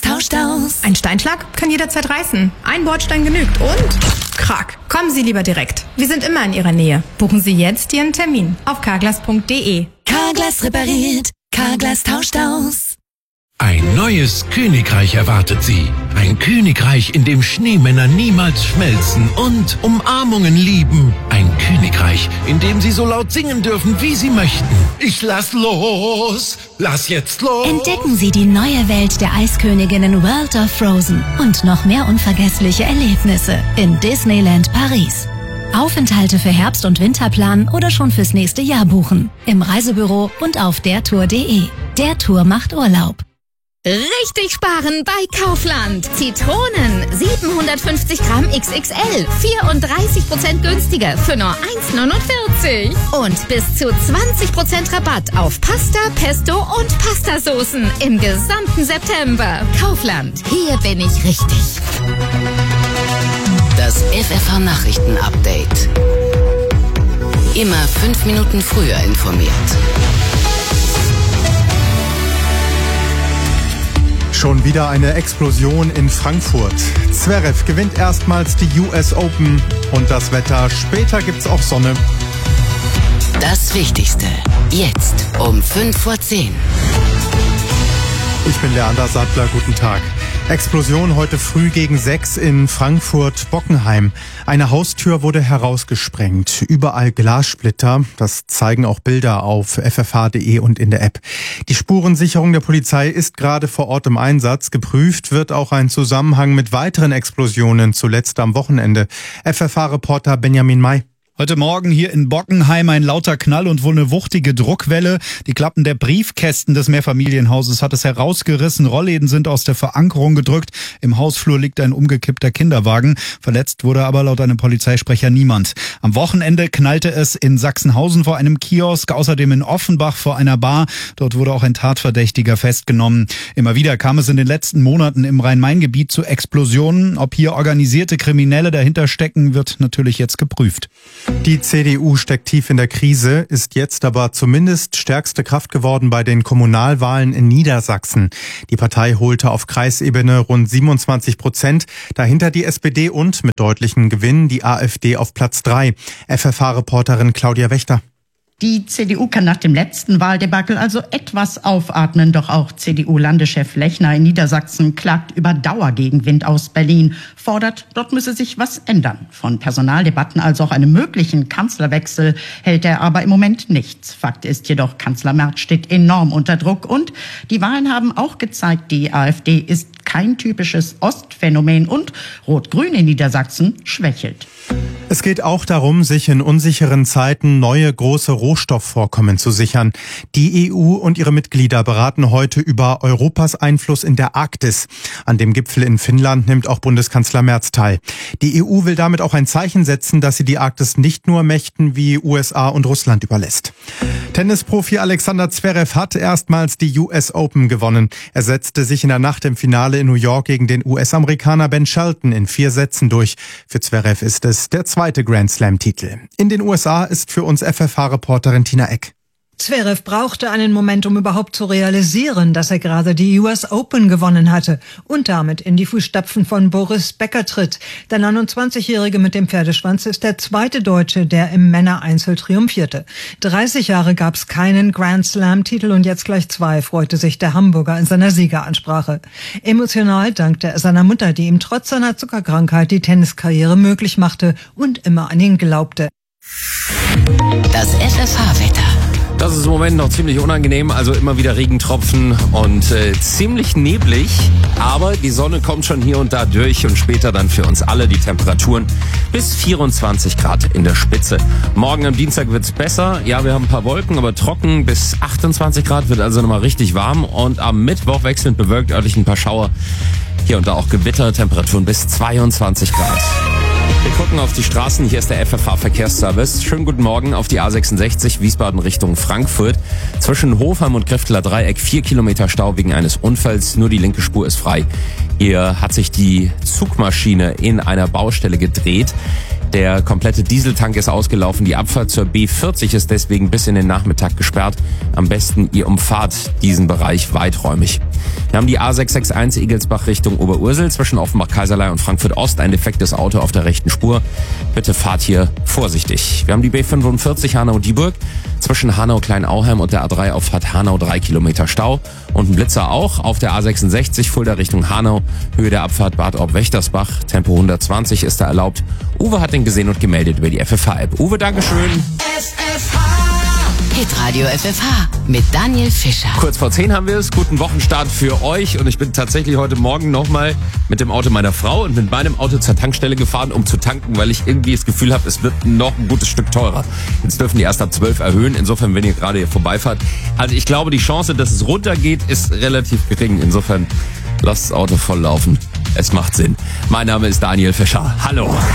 tauscht aus. Ein Steinschlag kann jederzeit reißen. Ein Bordstein genügt und krack. Kommen Sie lieber direkt. Wir sind immer in Ihrer Nähe. Buchen Sie jetzt Ihren Termin auf carglass.de. Carglass repariert. Carglass tauscht aus. Ein neues Königreich erwartet Sie. Ein Königreich, in dem Schneemänner niemals schmelzen und Umarmungen lieben. Ein Königreich, in dem Sie so laut singen dürfen, wie Sie möchten. Ich lass los! Lass jetzt los! Entdecken Sie die neue Welt der Eisköniginnen World of Frozen und noch mehr unvergessliche Erlebnisse in Disneyland Paris. Aufenthalte für Herbst- und Winterplan oder schon fürs nächste Jahr buchen. Im Reisebüro und auf dertour.de. Der Tour macht Urlaub. Richtig sparen bei Kaufland. Zitronen 750 Gramm XXL, 34% günstiger für nur 1,49. Und bis zu 20% Rabatt auf Pasta, Pesto und Pastasoßen im gesamten September. Kaufland, hier bin ich richtig. Das FFH-Nachrichten-Update. Immer 5 Minuten früher informiert. Schon wieder eine Explosion in Frankfurt. Zverev gewinnt erstmals die US Open und das Wetter. Später gibt's auch Sonne. Das Wichtigste. Jetzt um 5:10. Ich bin Leander Sattler, guten Tag. Explosion heute früh gegen 6 in Frankfurt-Bockenheim. Eine Haustür wurde herausgesprengt. Überall Glassplitter. Das zeigen auch Bilder auf ffh.de und in der App. Die Spurensicherung der Polizei ist gerade vor Ort im Einsatz. Geprüft wird auch ein Zusammenhang mit weiteren Explosionen, zuletzt am Wochenende. FFH-Reporter Benjamin May. Heute Morgen hier in Bockenheim ein lauter Knall und wohl eine wuchtige Druckwelle. Die Klappen der Briefkästen des Mehrfamilienhauses hat es herausgerissen. Rollläden sind aus der Verankerung gedrückt. Im Hausflur liegt ein umgekippter Kinderwagen. Verletzt wurde aber laut einem Polizeisprecher niemand. Am Wochenende knallte es in Sachsenhausen vor einem Kiosk, außerdem in Offenbach vor einer Bar. Dort wurde auch ein Tatverdächtiger festgenommen. Immer wieder kam es in den letzten Monaten im Rhein-Main-Gebiet zu Explosionen. Ob hier organisierte Kriminelle dahinter stecken, wird natürlich jetzt geprüft. Die CDU steckt tief in der Krise, ist jetzt aber zumindest stärkste Kraft geworden bei den Kommunalwahlen in Niedersachsen. Die Partei holte auf Kreisebene rund 27%, dahinter die SPD und mit deutlichen Gewinnen die AfD auf Platz 3. FFH-Reporterin Claudia Wächter. Die CDU kann nach dem letzten Wahldebakel also etwas aufatmen. Doch auch CDU-Landeschef Lechner in Niedersachsen klagt über Dauergegenwind aus Berlin, fordert, dort müsse sich was ändern. Von Personaldebatten als auch einem möglichen Kanzlerwechsel hält er aber im Moment nichts. Fakt ist jedoch, Kanzler Merz steht enorm unter Druck. Und die Wahlen haben auch gezeigt, die AfD ist kein typisches Ostphänomen und Rot-Grün in Niedersachsen schwächelt. Es geht auch darum, sich in unsicheren Zeiten neue große Rohstoffvorkommen zu sichern. Die EU und ihre Mitglieder beraten heute über Europas Einfluss in der Arktis. An dem Gipfel in Finnland nimmt auch Bundeskanzler Merz teil. Die EU will damit auch ein Zeichen setzen, dass sie die Arktis nicht nur Mächten wie USA und Russland überlässt. Tennisprofi Alexander Zverev hat erstmals die US Open gewonnen. Er setzte sich in der Nacht im Finale in New York gegen den US-Amerikaner Ben Shelton in 4 Sätzen durch. Für Zverev ist es der zweite Grand-Slam-Titel. In den USA ist für uns FFH-Reporterin Tina Eck. Zverev brauchte einen Moment, um überhaupt zu realisieren, dass er gerade die US Open gewonnen hatte und damit in die Fußstapfen von Boris Becker tritt. Der 29-Jährige mit dem Pferdeschwanz ist der zweite Deutsche, der im Männereinzel triumphierte. 30 Jahre gab es keinen Grand Slam-Titel und jetzt gleich 2, freute sich der Hamburger in seiner Siegeransprache. Emotional dankte er seiner Mutter, die ihm trotz seiner Zuckerkrankheit die Tenniskarriere möglich machte und immer an ihn glaubte. Das FFH-Wetter. Das ist im Moment noch ziemlich unangenehm, also immer wieder Regentropfen und ziemlich neblig, aber die Sonne kommt schon hier und da durch und später dann für uns alle die Temperaturen bis 24 Grad in der Spitze. Morgen am Dienstag wird's besser, ja, wir haben ein paar Wolken, aber trocken, bis 28 Grad wird also nochmal richtig warm und am Mittwoch wechselnd bewölkt örtlich ein paar Schauer, hier und da auch Gewitter, Temperaturen bis 22 Grad. Wir gucken auf die Straßen. Hier ist der FFH-Verkehrsservice. Schönen guten Morgen auf die A66 Wiesbaden Richtung Frankfurt. Zwischen Hofheim und Krefteler Dreieck 4 Kilometer Stau wegen eines Unfalls. Nur die linke Spur ist frei. Hier hat sich die Zugmaschine in einer Baustelle gedreht. Der komplette Dieseltank ist ausgelaufen. Die Abfahrt zur B40 ist deswegen bis in den Nachmittag gesperrt. Am besten ihr umfahrt diesen Bereich weiträumig. Wir haben die A661 Igelsbach Richtung Oberursel zwischen Offenbach-Kaiserlei und Frankfurt-Ost. Ein defektes Auto auf der rechten Spur. Bitte fahrt hier vorsichtig. Wir haben die B45 Hanau-Dieburg zwischen Hanau-Kleinauheim und der A3-Auffahrt Hanau 3 Kilometer Stau. Und ein Blitzer auch auf der A66 Fulda Richtung Hanau. Höhe der Abfahrt Bad Orb-Wächtersbach. Tempo 120 ist da erlaubt. Uwe hat den gesehen und gemeldet über die FFH-App. Uwe, Dankeschön. Hitradio FFH mit Daniel Fischer. Kurz vor 10 haben wir es. Guten Wochenstart für euch. Und ich bin tatsächlich heute Morgen nochmal mit dem Auto meiner Frau und mit meinem Auto zur Tankstelle gefahren, um zu tanken, weil ich irgendwie das Gefühl habe, es wird noch ein gutes Stück teurer. Jetzt dürfen die erst ab 12 erhöhen. Insofern, wenn ihr gerade hier vorbeifahrt. Also ich glaube, die Chance, dass es runtergeht, ist relativ gering. Insofern lasst das Auto voll laufen. Es macht Sinn. Mein Name ist Daniel Fischer. Hallo.